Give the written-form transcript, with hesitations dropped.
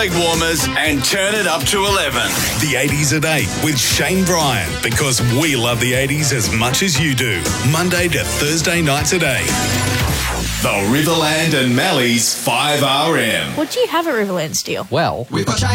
leg warmers and turn it up to 11. The 80s at 8 with Shane Bryan, because we love the 80s as much as you do. Monday to Thursday nights at 8. The Riverland and Mally's 5RM. What do you have at Riverland Steel? Well,